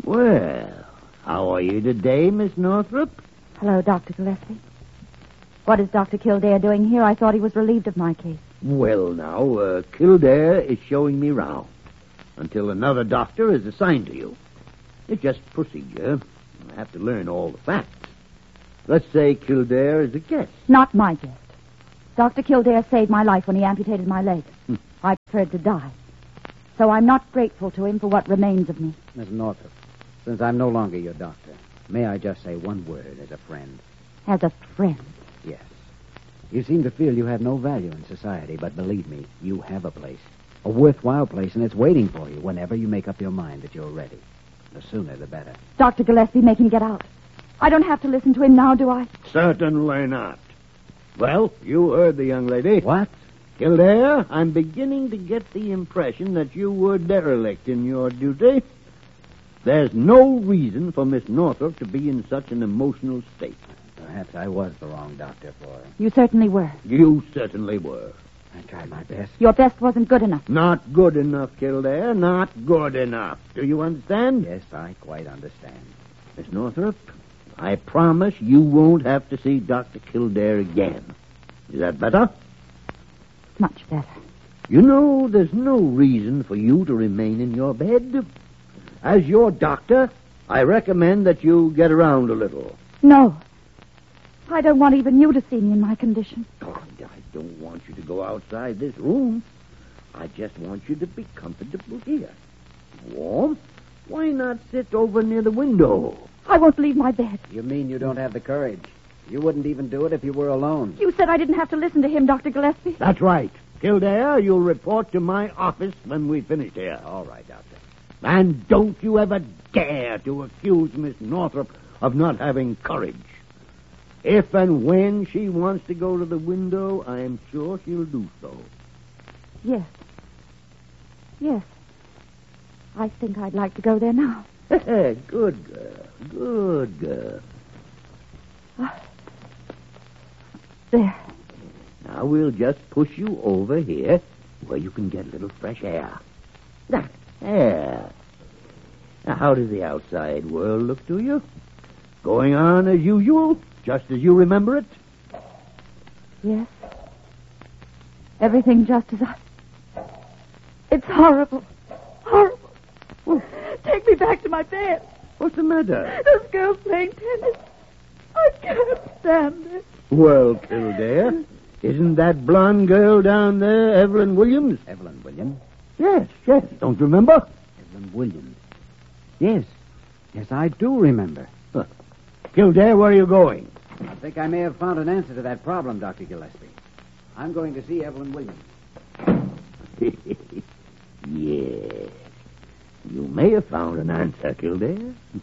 Well, how are you today, Miss Northrop? Hello, Dr. Gillespie. What is Dr. Kildare doing here? I thought he was relieved of my case. Well, now, Kildare is showing me round until another doctor is assigned to you. It's just procedure. I have to learn all the facts. Let's say Kildare is a guest. Not my guest. Dr. Kildare saved my life when he amputated my leg. I preferred to die. So I'm not grateful to him for what remains of me. Miss Northrop, since I'm no longer your doctor, may I just say one word as a friend? As a friend. Yes. You seem to feel you have no value in society, but believe me, you have a place. A worthwhile place, and it's waiting for you whenever you make up your mind that you're ready. The sooner, the better. Dr. Gillespie, make him get out. I don't have to listen to him now, do I? Certainly not. Well, you heard the young lady. What? Kildare, I'm beginning to get the impression that you were derelict in your duty. There's no reason for Miss Northrop to be in such an emotional state. Perhaps I was the wrong doctor for her. You certainly were. You certainly were. I tried my best. Your best wasn't good enough. Not good enough, Kildare. Not good enough. Do you understand? Yes, I quite understand. Miss Northrop, I promise you won't have to see Dr. Kildare again. Is that better? Much better. You know, there's no reason for you to remain in your bed. As your doctor, I recommend that you get around a little. No. I don't want even you to see me in my condition. Oh, I don't want you to go outside this room. I just want you to be comfortable here. Warm? Why not sit over near the window? I won't leave my bed. You mean you don't have the courage? You wouldn't even do it if you were alone. You said I didn't have to listen to him, Dr. Gillespie. That's right. Kildare, you'll report to my office when we finish here. All right, Doctor. And don't you ever dare to accuse Miss Northrop of not having courage. If and when she wants to go to the window, I am sure she'll do so. Yes. Yes. I think I'd like to go there now. Good girl. Good girl. There. Now we'll just push you over here where you can get a little fresh air. There. Now, how does the outside world look to you? Going on as usual, just as you remember it? Yes. Everything just as I... It's horrible. Horrible. Take me back to my bed. What's the matter? Those girls playing tennis. I can't stand it. Well, Kildare, isn't that blonde girl down there Evelyn Williams? Evelyn Williams? Yes. Don't you remember? Evelyn Williams. Yes. Yes, I do remember. Huh. Kildare, where are you going? I think I may have found an answer to that problem, Dr. Gillespie. I'm going to see Evelyn Williams. Yes. You may have found an answer, Kildare.